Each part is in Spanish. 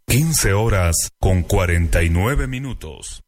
15:49.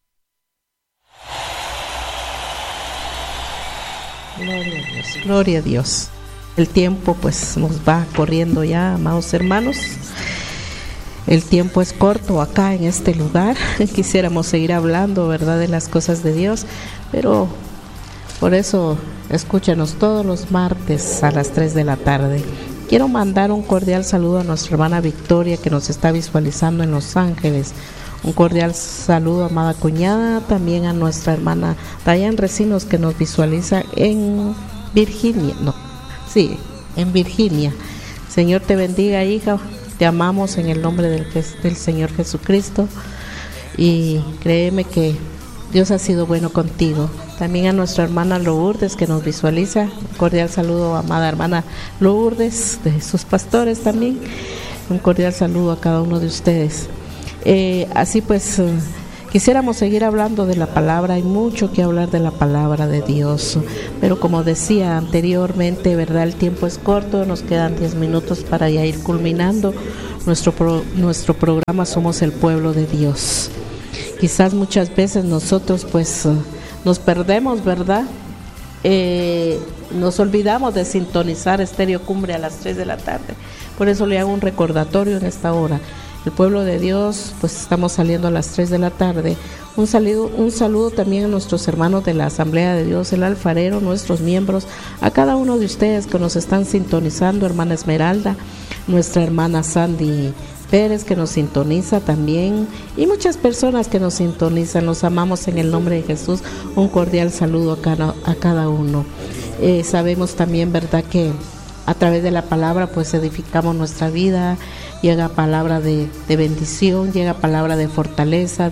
Gloria a Dios, gloria a Dios. El tiempo pues nos va corriendo ya, amados hermanos. El tiempo es corto acá en este lugar. Quisiéramos seguir hablando, ¿verdad?, de las cosas de Dios, pero por eso escúchanos todos los martes a las 3 de la tarde. Quiero mandar un cordial saludo a nuestra hermana Victoria, que nos está visualizando en Los Ángeles. Un cordial saludo, amada cuñada, también a nuestra hermana Dayan Recinos, que nos visualiza en Virginia. En Virginia. Señor te bendiga, hija. Te amamos en el nombre del Señor Jesucristo. Y créeme que Dios ha sido bueno contigo. También a nuestra hermana Lourdes, que nos visualiza. Un cordial saludo, amada hermana Lourdes, de sus pastores también. Un cordial saludo a cada uno de ustedes. Así pues, quisiéramos seguir hablando de la palabra. Hay mucho que hablar de la palabra de Dios, pero como decía anteriormente, ¿verdad?, el tiempo es corto. Nos quedan 10 minutos para ya ir culminando nuestro programa Somos el Pueblo de Dios. Quizás muchas veces nosotros pues nos perdemos, ¿verdad? Nos olvidamos de sintonizar Estéreo Cumbre a las 3 de la tarde. Por eso le hago un recordatorio en esta hora. El pueblo de Dios, pues estamos saliendo a las 3 de la tarde. Un saludo también a nuestros hermanos de la Asamblea de Dios, el Alfarero, nuestros miembros, a cada uno de ustedes que nos están sintonizando, hermana Esmeralda, nuestra hermana Sandy Pérez, que nos sintoniza también, y muchas personas que nos sintonizan. Los amamos en el nombre de Jesús. Un cordial saludo a cada uno. Sabemos también, ¿verdad?, que a través de la palabra pues edificamos nuestra vida. Llega palabra de bendición, llega palabra de fortaleza,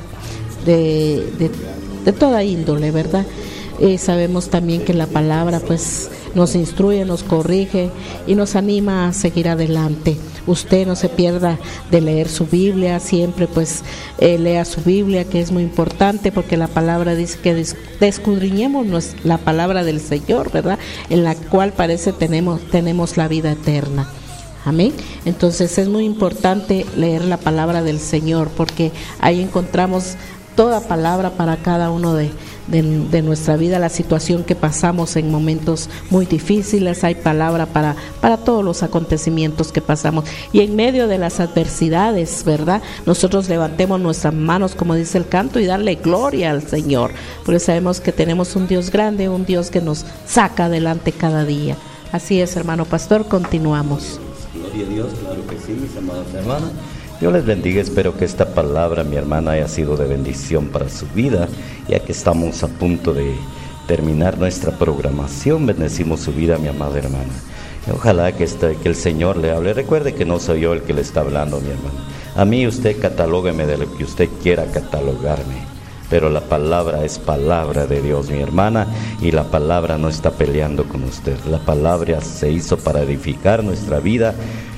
de toda índole, ¿verdad? Sabemos también que la palabra pues nos instruye, nos corrige y nos anima a seguir adelante. Usted no se pierda de leer su Biblia, siempre pues lea su Biblia, que es muy importante, porque la palabra dice que escudriñemos la palabra del Señor, ¿verdad?, en la cual parece tenemos la vida eterna. Amén. Entonces es muy importante leer la palabra del Señor, porque ahí encontramos toda palabra para cada uno de nuestra vida, la situación que pasamos en momentos muy difíciles. Hay palabra para todos los acontecimientos que pasamos, y en medio de las adversidades, ¿verdad?, nosotros levantemos nuestras manos, como dice el canto, y darle gloria al Señor, porque sabemos que tenemos un Dios grande, un Dios que nos saca adelante cada día. Así es, hermano pastor, continuamos. Gloria a Dios, claro que sí, mis amados hermanos. Dios les bendiga. Espero que esta palabra, mi hermana, haya sido de bendición para su vida, ya que estamos a punto de terminar nuestra programación. Bendecimos su vida, mi amada hermana. Y ojalá que el Señor le hable. Recuerde que no soy yo el que le está hablando, mi hermana. A mí usted catalógueme de lo que usted quiera catalogarme, pero la palabra es palabra de Dios, mi hermana, y la palabra no está peleando con usted. La palabra se hizo para edificar nuestra vida,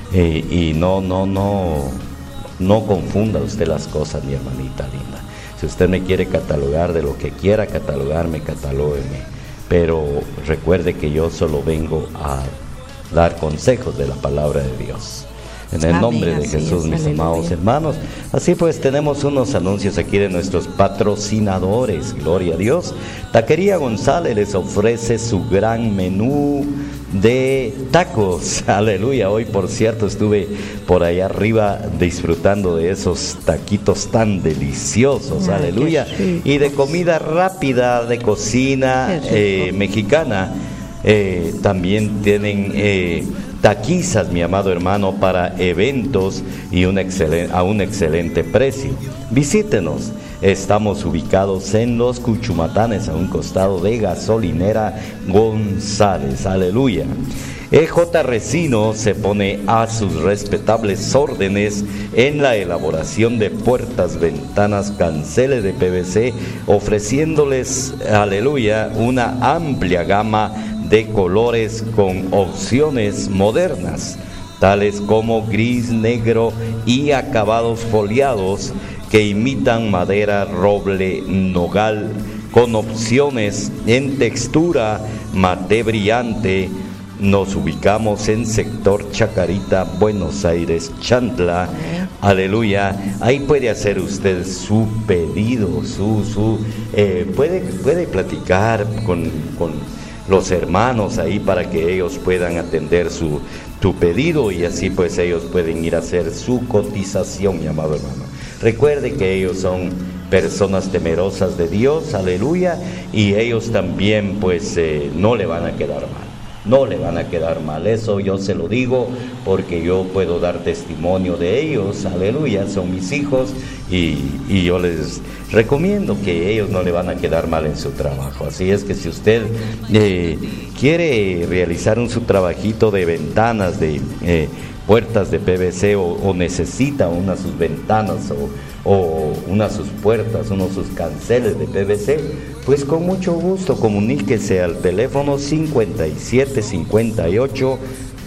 y no confunda usted las cosas, mi hermanita linda. Si usted me quiere catalogar de lo que quiera catalogarme, catalógueme, pero recuerde que yo solo vengo a dar consejos de la palabra de Dios. En el nombre de Jesús, mis amados hermanos. Así pues, tenemos unos anuncios aquí de nuestros patrocinadores. Gloria a Dios. Taquería González les ofrece su gran menú de tacos. Aleluya. Hoy, por cierto, estuve por allá arriba disfrutando de esos taquitos tan deliciosos. Aleluya. Y de comida rápida, de cocina mexicana. También tienen taquizas, mi amado hermano, para eventos y a un excelente precio. Visítenos. Estamos ubicados en Los Cuchumatanes, a un costado de Gasolinera González. Aleluya. EJ Resino se pone a sus respetables órdenes en la elaboración de puertas, ventanas, canceles de PVC, ofreciéndoles, aleluya, una amplia gama de colores con opciones modernas, tales como gris, negro y acabados foliados que imitan madera, roble, nogal, con opciones en textura, mate brillante, Nos ubicamos en sector Chacarita, Buenos Aires, Chantla. Aleluya. Ahí puede hacer usted su pedido, puede platicar con los hermanos ahí para que ellos puedan atender tu pedido, y así pues ellos pueden ir a hacer su cotización, mi amado hermano. Recuerde que ellos son personas temerosas de Dios, aleluya, y ellos también pues no le van a quedar mal. No le van a quedar mal, eso yo se lo digo porque yo puedo dar testimonio de ellos, aleluya, son mis hijos, y yo les recomiendo que ellos no le van a quedar mal en su trabajo. Así es que si usted quiere realizar su trabajito de ventanas, de puertas de PVC, o necesita una sus ventanas o una sus puertas, uno sus canceles de PVC, pues con mucho gusto comuníquese al teléfono 57 58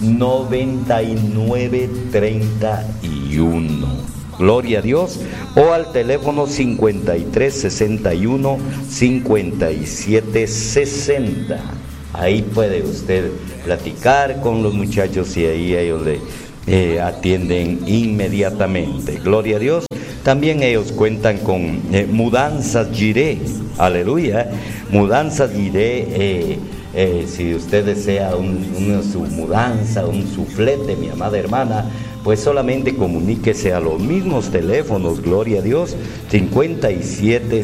99 31. Gloria a Dios. O al teléfono 53 61 57 60. Ahí puede usted platicar con los muchachos y ahí ellos le atienden inmediatamente. Gloria a Dios. También ellos cuentan con mudanzas Jiré, aleluya, mudanzas Jiré. Si usted desea su mudanza, un flete, mi amada hermana, pues solamente comuníquese a los mismos teléfonos, gloria a Dios, 57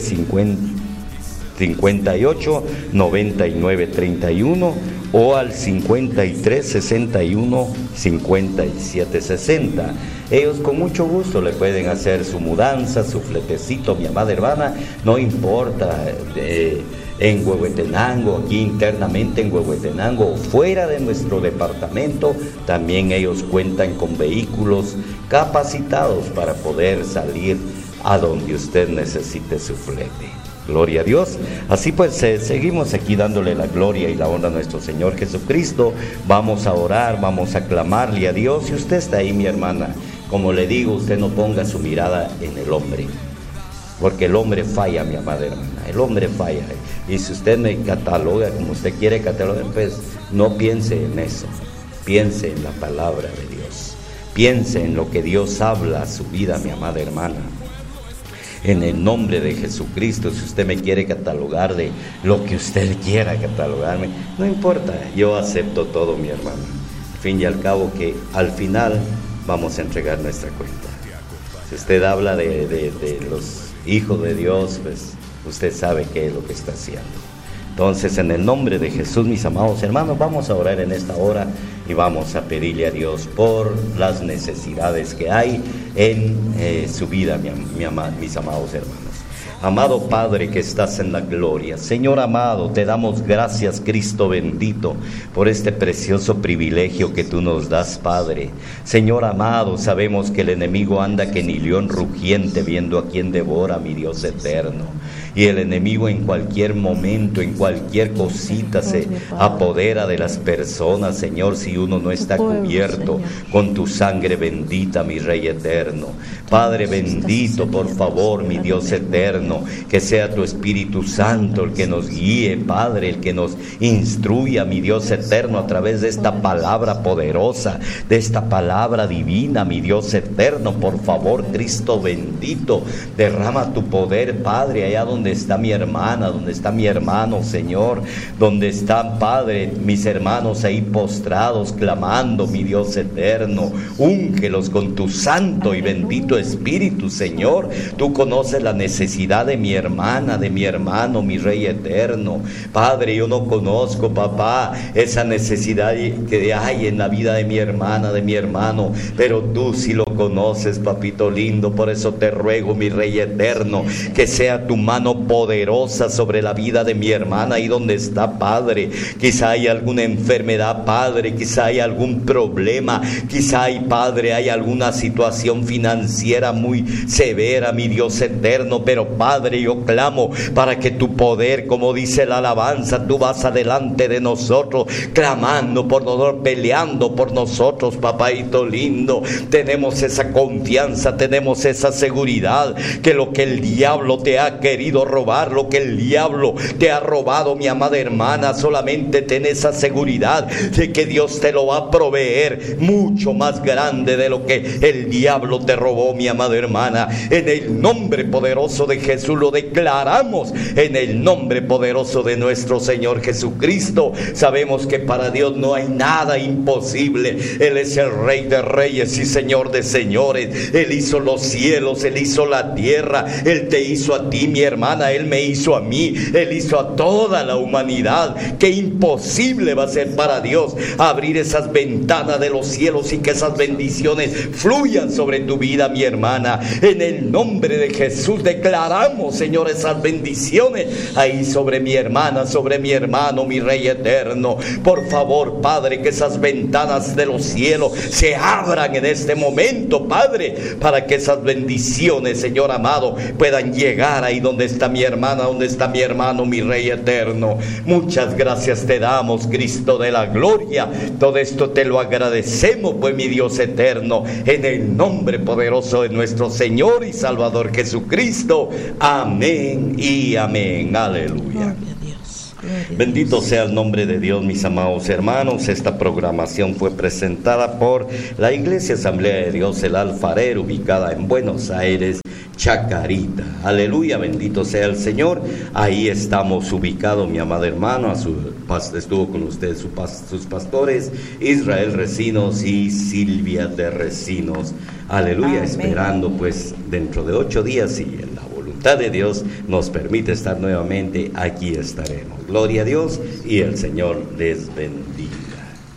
58 99 31 o al 53 61 57 60. Ellos con mucho gusto le pueden hacer su mudanza, su fletecito, mi amada hermana, no importa en Huehuetenango, aquí internamente en Huehuetenango o fuera de nuestro departamento, también ellos cuentan con vehículos capacitados para poder salir a donde usted necesite su flete. Gloria a Dios. Así pues seguimos aquí dándole la gloria y la honra a nuestro Señor Jesucristo. Vamos a orar, vamos a clamarle a Dios. Si usted está ahí, mi hermana, como le digo, usted no ponga su mirada en el hombre, porque el hombre falla, mi amada hermana, el hombre falla. Y si usted me cataloga como usted quiere catalogar, pues no piense en eso, piense en la palabra de Dios, piense en lo que Dios habla a su vida, mi amada hermana. En el nombre de Jesucristo, si usted me quiere catalogar de lo que usted quiera catalogarme, no importa, yo acepto todo, mi hermano. Al fin y al cabo que al final vamos a entregar nuestra cuenta. Si usted habla de los hijos de Dios, pues usted sabe qué es lo que está haciendo. Entonces, en el nombre de Jesús, mis amados hermanos, vamos a orar en esta hora y vamos a pedirle a Dios por las necesidades que hay en su vida, mis amados hermanos. Amado Padre que estás en la gloria, Señor amado, te damos gracias, Cristo bendito, por este precioso privilegio que tú nos das, Padre. Señor amado, sabemos que el enemigo anda que ni león rugiente viendo a quien devora, mi Dios eterno. Y el enemigo en cualquier momento, en cualquier cosita se apodera de las personas, Señor, si uno no está cubierto con tu sangre bendita, mi Rey eterno. Padre bendito, por favor, mi Dios eterno, que sea tu Espíritu Santo el que nos guíe, Padre, el que nos instruya, mi Dios eterno, a través de esta palabra poderosa, de esta palabra divina, mi Dios eterno. Por favor, Cristo bendito, derrama tu poder, Padre, allá donde está mi hermana, donde está mi hermano, Señor, donde están, Padre, mis hermanos ahí postrados, clamando, mi Dios eterno. Úngelos con tu santo y bendito Espíritu, Señor. Tú conoces la necesidad de mi hermana, de mi hermano, mi Rey eterno. Padre, yo no conozco, papá, esa necesidad que hay en la vida de mi hermana, de mi hermano, pero tú sí lo conoces, papito lindo. Por eso te ruego, mi Rey eterno, que sea tu mano poderosa sobre la vida de mi hermana ahí donde está, Padre. Quizá hay alguna enfermedad, Padre, quizá hay algún problema, quizá hay, Padre, hay alguna situación financiera muy severa, mi Dios eterno, pero Padre, yo clamo para que tu poder, como dice la alabanza, tú vas adelante de nosotros, clamando por nosotros, peleando por nosotros, papaito lindo. Tenemos esa confianza, tenemos esa seguridad que lo que el diablo te ha querido robar, lo que el diablo te ha robado, mi amada hermana, solamente ten esa seguridad de que Dios te lo va a proveer mucho más grande de lo que el diablo te robó, mi amada hermana. En el nombre poderoso de Jesús lo declaramos, en el nombre poderoso de nuestro Señor Jesucristo. Sabemos que para Dios no hay nada imposible. Él es el Rey de reyes y Señor de señores. Él hizo los cielos, Él hizo la tierra, Él te hizo a ti, mi hermana, Él me hizo a mí, Él hizo a toda la humanidad. Qué imposible va a ser para Dios abrir esas ventanas de los cielos y que esas bendiciones fluyan sobre tu vida, mi hermana. En el nombre de Jesús declaramos, Señor, esas bendiciones ahí sobre mi hermana, sobre mi hermano, mi Rey eterno. Por favor, Padre, que esas ventanas de los cielos se abran en este momento, Padre, para que esas bendiciones, Señor amado, puedan llegar ahí donde está mi hermana, donde está mi hermano, mi Rey eterno. Muchas gracias te damos, Cristo de la gloria. Todo esto te lo agradecemos, pues, mi Dios eterno, en el nombre poderoso de nuestro Señor y Salvador Jesucristo. Amén y amén. Aleluya. Bendito sea el nombre de Dios, mis amados hermanos. Esta programación fue presentada por la Iglesia Asamblea de Dios El Alfarero, ubicada en Buenos Aires, Chacarita. Aleluya, bendito sea el Señor. Ahí estamos ubicados, mi amado hermano. Estuvo con ustedes sus pastores, Israel Recinos y Silvia de Recinos. Aleluya. Amén. Esperando pues dentro de 8 días, y en la voluntad de Dios nos permite estar nuevamente, aquí estaremos. Gloria a Dios y el Señor les bendiga.